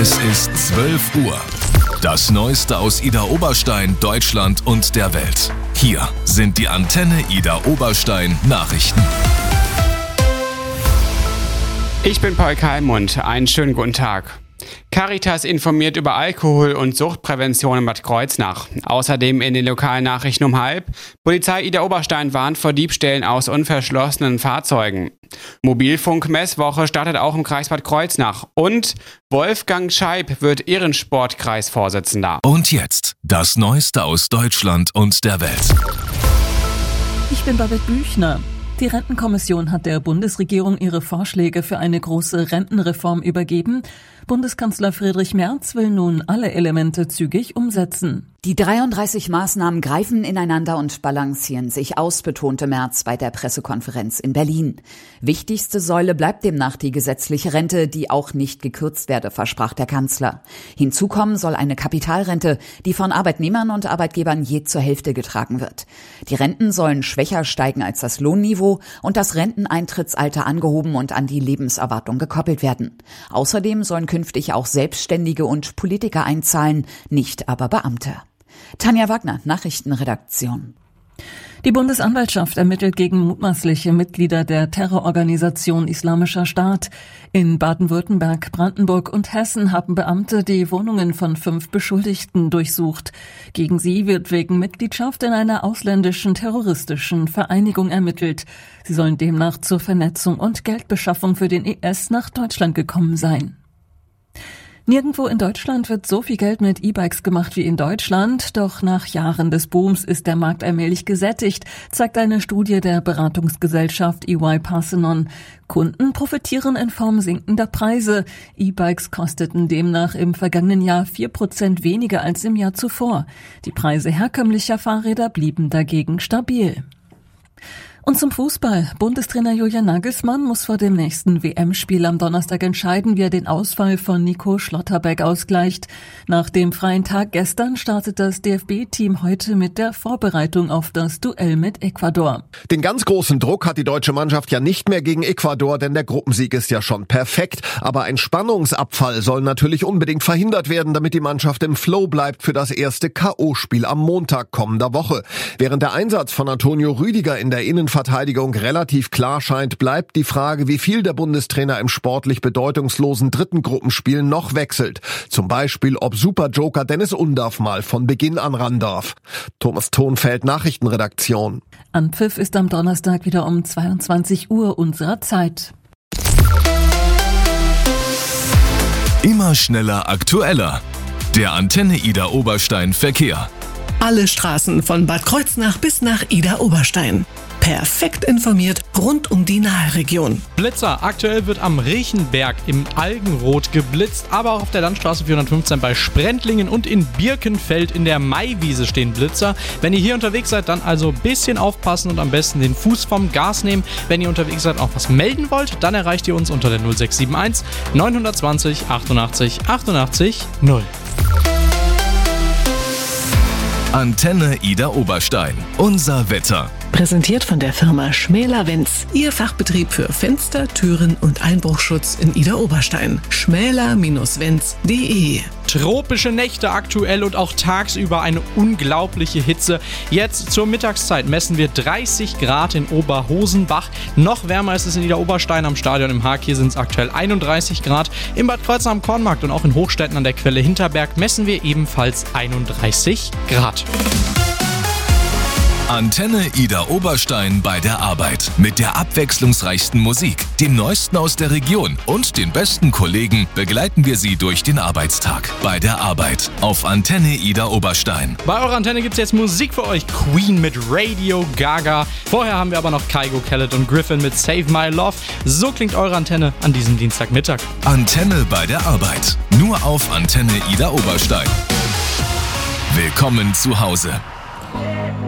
Es ist 12 Uhr. Das Neueste aus Ida Oberstein, Deutschland und der Welt. Hier sind die Antenne Ida Oberstein Nachrichten. Ich bin Paul Kalmund. Einen schönen guten Tag. Caritas informiert über Alkohol- und Suchtprävention in Bad Kreuznach. Außerdem in den lokalen Nachrichten um 12:30. Polizei Ida Oberstein warnt vor Diebstählen aus unverschlossenen Fahrzeugen. Mobilfunk-Messwoche startet auch im Kreis Bad Kreuznach. Und Wolfgang Scheib wird Ehrensportkreisvorsitzender. Und jetzt das Neueste aus Deutschland und der Welt. Ich bin Babette Büchner. Die Rentenkommission hat der Bundesregierung ihre Vorschläge für eine große Rentenreform übergeben. Bundeskanzler Friedrich Merz will nun alle Elemente zügig umsetzen. Die 33 Maßnahmen greifen ineinander und balancieren sich aus, betonte Merz bei der Pressekonferenz in Berlin. Wichtigste Säule bleibt demnach die gesetzliche Rente, die auch nicht gekürzt werde, versprach der Kanzler. Hinzu kommen soll eine Kapitalrente, die von Arbeitnehmern und Arbeitgebern je zur Hälfte getragen wird. Die Renten sollen schwächer steigen als das Lohnniveau und das Renteneintrittsalter angehoben und an die Lebenserwartung gekoppelt werden. Außerdem sollen künftig auch Selbstständige und Politiker einzahlen, nicht aber Beamte. Tanja Wagner, Nachrichtenredaktion. Die Bundesanwaltschaft ermittelt gegen mutmaßliche Mitglieder der Terrororganisation Islamischer Staat. In Baden-Württemberg, Brandenburg und Hessen haben Beamte die Wohnungen von 5 Beschuldigten durchsucht. Gegen sie wird wegen Mitgliedschaft in einer ausländischen terroristischen Vereinigung ermittelt. Sie sollen demnach zur Vernetzung und Geldbeschaffung für den IS nach Deutschland gekommen sein. Nirgendwo in Deutschland wird so viel Geld mit E-Bikes gemacht wie in Deutschland. Doch nach Jahren des Booms ist der Markt allmählich gesättigt, zeigt eine Studie der Beratungsgesellschaft EY Parthenon. Kunden profitieren in Form sinkender Preise. E-Bikes kosteten demnach im vergangenen Jahr 4% weniger als im Jahr zuvor. Die Preise herkömmlicher Fahrräder blieben dagegen stabil. Und zum Fußball. Bundestrainer Julian Nagelsmann muss vor dem nächsten WM-Spiel am Donnerstag entscheiden, wie er den Ausfall von Nico Schlotterbeck ausgleicht. Nach dem freien Tag gestern startet das DFB-Team heute mit der Vorbereitung auf das Duell mit Ecuador. Den ganz großen Druck hat die deutsche Mannschaft ja nicht mehr gegen Ecuador, denn der Gruppensieg ist ja schon perfekt. Aber ein Spannungsabfall soll natürlich unbedingt verhindert werden, damit die Mannschaft im Flow bleibt für das erste K.O.-Spiel am Montag kommender Woche. Während der Einsatz von Antonio Rüdiger in der Innenverteidigung relativ klar scheint, bleibt die Frage, wie viel der Bundestrainer im sportlich bedeutungslosen dritten Gruppenspiel noch wechselt. Zum Beispiel, ob Superjoker Dennis Undaff mal von Beginn an ran darf. Thomas Thonfeld, Nachrichtenredaktion. Anpfiff ist am Donnerstag wieder um 22 Uhr unserer Zeit. Immer schneller, aktueller. Der Antenne Ida Oberstein Verkehr. Alle Straßen von Bad Kreuznach bis nach Ida Oberstein. Perfekt informiert rund um die Naheregion. Blitzer. Aktuell wird am Riechenberg im Algenrot geblitzt, aber auch auf der Landstraße 415 bei Sprendlingen und in Birkenfeld in der Maiwiese stehen Blitzer. Wenn ihr hier unterwegs seid, dann also ein bisschen aufpassen und am besten den Fuß vom Gas nehmen. Wenn ihr unterwegs seid, auch was melden wollt, dann erreicht ihr uns unter der 0671 920 88 88 0. Antenne Ida Oberstein. Unser Wetter. Präsentiert von der Firma Schmäler-Wenz. Ihr Fachbetrieb für Fenster, Türen und Einbruchschutz in Ida Oberstein. schmäler-wenz.de. Tropische Nächte aktuell und auch tagsüber eine unglaubliche Hitze. Jetzt zur Mittagszeit messen wir 30 Grad in Oberhosenbach. Noch wärmer ist es in Ida Oberstein am Stadion im Haag. Hier sind es aktuell 31 Grad. In Bad Kreuznach am Kornmarkt und auch in Hochstetten an der Quelle Hinterberg messen wir ebenfalls 31 Grad. Antenne Ida Oberstein bei der Arbeit. Mit der abwechslungsreichsten Musik, dem Neuesten aus der Region und den besten Kollegen begleiten wir Sie durch den Arbeitstag. Bei der Arbeit auf Antenne Ida Oberstein. Bei eurer Antenne gibt es jetzt Musik für euch. Queen mit Radio Gaga. Vorher haben wir aber noch Kygo, Khaled und Griffin mit Save My Love. So klingt eure Antenne an diesem Dienstagmittag. Antenne bei der Arbeit. Nur auf Antenne Ida Oberstein. Willkommen zu Hause.